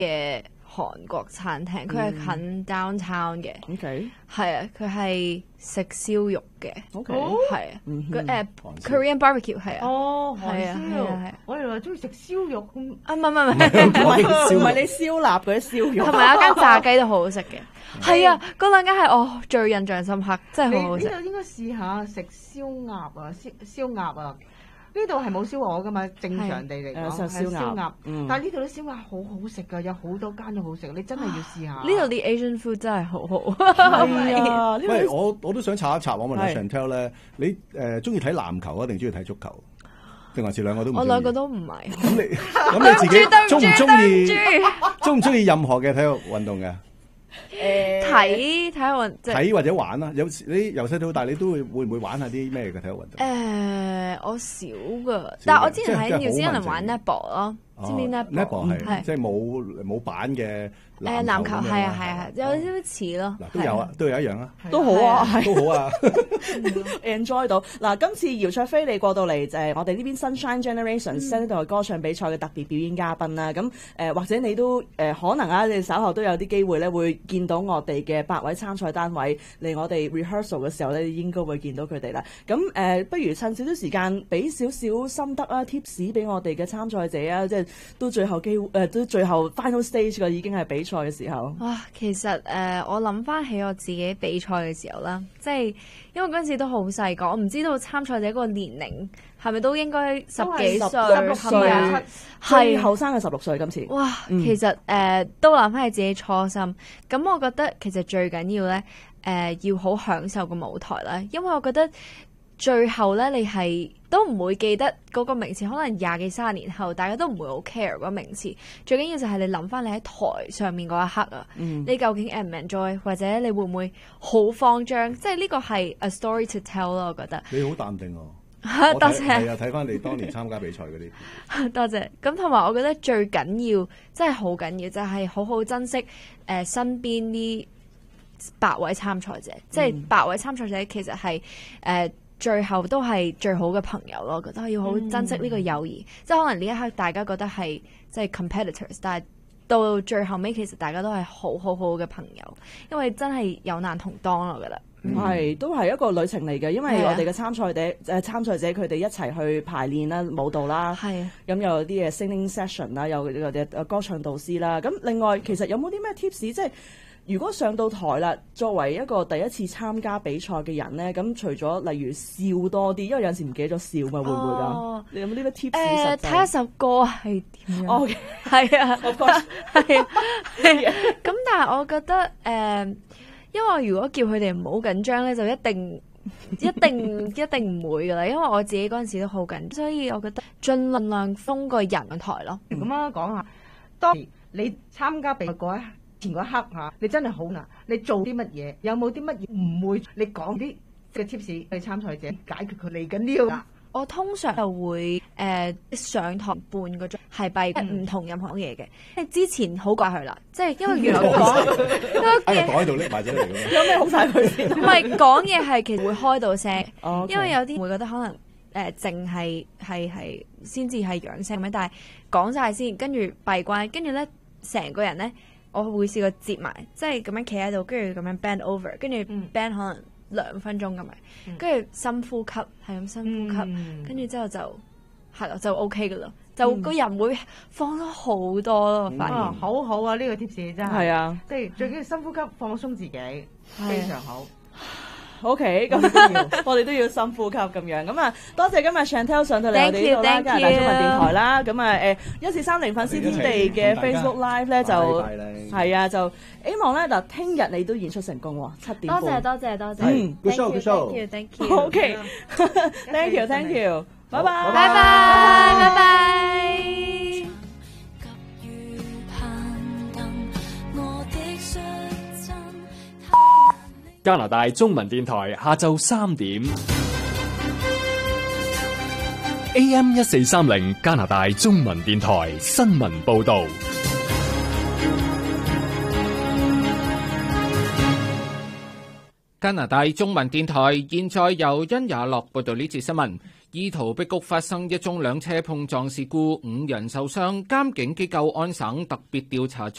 嘅韓國餐廳，佢係近 downtown 嘅。 OK， 係啊，佢係食燒肉嘅。 OK， 係啊，Korean barbecue 係啊。 哦，韓係啊係燒啊係， 我哋話中意食燒肉咁。 啊唔係， 唔係你燒臘嗰啲燒肉， 同埋有間炸雞都好好食嘅。係啊，嗰兩間係我最印象深刻，真係好好食。 呢度應該試下食燒鴨啊，燒鴨啊！呢度係冇燒鵝噶嘛，正常地嚟講係係燒燒鴨。 嗯但係呢度啲燒鴨好好食㗎，有好多間都好食，你真係要試下。 呢度啲 Asian food 真係好好。 係啊，呢喂， 個我都想插一插，我問下係 Chantel 咧，你中意睇籃球啊，定中意睇足球？定還是兩個都唔？ 我兩個都唔係。 咁你自己中唔中意任何嘅體育運動嘅？ 睇下運即係睇或者玩啊？有時你由細到大，你都會唔會玩下啲咩嘅體育運動？ 我少噶，但係我之前喺即係 New 好 Zealand 玩 netball 咯，知唔知 netball 係係即係冇板嘅籃球咁樣係啊，有少少似咯。 嗱都有啊，都有一樣啊， 都好啊，係都好啊。 enjoy 到嗱，今次姚焯菲你過到嚟就係我哋呢邊 Sunshine Generation 新一代歌唱比賽嘅特別表演嘉賓啦。咁或者你都可能啊，你稍後都有啲機會咧，會見到我哋嘅8位參賽單位嚟我哋 rehearsal 嘅時候咧，應該會見到佢哋啦。咁不如趁少少時間俾少少心得啊 tips 俾我哋嘅參賽者啊，即係都最後都最後 final stage 嘅已經係比賽嘅時候。 哇，其實我諗翻起我自己比賽嘅時候啦，即係因為嗰陣時都好細個，我唔知道參賽者嗰個年齡係咪都應該十幾歲， 十係咪啊？ 最後生嘅16歲今次。 哇，其實都諗翻起自己初心，咁我覺得其實最緊要咧要好享受個舞台啦，因為我覺得最後咧你係都唔會記得嗰個名次，可能20幾30年後大家都唔會好 care 嗰個名次，最緊要就係你諗翻你喺台上面嗰一刻啊，你究竟 enjoy 或者你會唔會好慌張，即係呢個係 a story to tell 咯，我覺得。 你好淡定喎。 多謝。 係啊，睇翻你當年參加比賽嗰啲。 多謝。咁同埋我覺得最緊要，真係好緊要，就係好好珍惜身邊呢8位參賽者，即係8位參賽者其實係最後都係最好嘅朋友咯。我覺得要好珍惜呢個友誼，即係可能呢一刻大家覺得係即係 competitors， 但係到最後尾其實大家都係好嘅朋友，因為真係有難同當咯，我覺得。 係，都係一個旅程嚟嘅，因為我哋嘅參賽者佢哋一齊去排練啦、舞蹈啦，咁又有啲嘅 singing session 啦，有歌唱導師啦。咁另外其實有冇啲咩 tips？即係如果上到台啦，作為一個第一次參加比賽嘅人咧，咁除咗例如笑多啲，因為有陣時唔記得咗笑嘛，會唔會㗎？你有冇啲咩 tips？ 睇一首歌係點樣？ OK， 係啊，係啊。咁但係我覺得因為如果叫佢哋唔好緊張咧，就一定唔會噶啦。因為我自己嗰陣時都好緊張，所以我覺得盡量封個人台咯。 咁啊，講下當你參加比賽嗰前嗰一刻嚇，你真係好難，你做啲乜嘢？有冇啲乜嘢唔會？你講啲嘅 tips 俾參賽者解決佢嚟緊呢個。 我通常就會上堂半個鐘係閉唔同任何嘢嘅，因為之前好過去啦，即係因為原來講喺個袋度拎埋咗嚟咁樣。 有咩好晒佢先？ 唔係講嘢係其實會開到聲， Okay. 因為有啲會覺得可能淨係先至係養聲咁樣，但係講晒先，跟住閉關，跟住咧成個人咧，我會試過折埋，即係咁樣企喺度，跟住咁樣 bend over，跟住 bend 可能2分鐘咁樣，跟住深呼吸，係咁深呼吸，跟住之後就係咯，就 OK 噶啦，就個人會放咗好多咯，我發現。 好好啊！呢個 tips 真係。 係啊， 即係最緊要深呼吸，放鬆自己，非常好。 OK，咁我哋都要深呼吸咁樣。咁啊，多謝今日 Chantel 上到嚟我哋呢度啦，加拿大中文電台啦。咁啊1430粉絲天地嘅 Facebook Live 咧就係啊，就希望咧嗱，聽日你都演出成功喎，7點半。 多謝。 Good show。 Thank you。 OK，Thank you，拜拜。 拜拜。 加拿大中文電台下晝3點 AM 1430加拿大中文電台新聞報道。 加拿大中文電台現在由殷雅樂報道呢節新聞。 怡陶碧谷發生一宗兩車碰撞事故，5人受傷，監警機構安省特別調查組